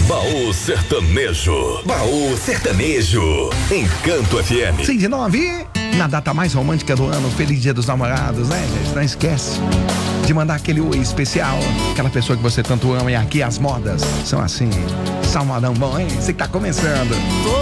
Baú Sertanejo. Baú Sertanejo. Encanto FM. 6:09, na data mais romântica do ano, feliz dia dos namorados, né, gente? Não esquece de mandar aquele oi especial, aquela pessoa que você tanto ama. E aqui as modas são assim, salmadão bom, hein? Você que tá começando.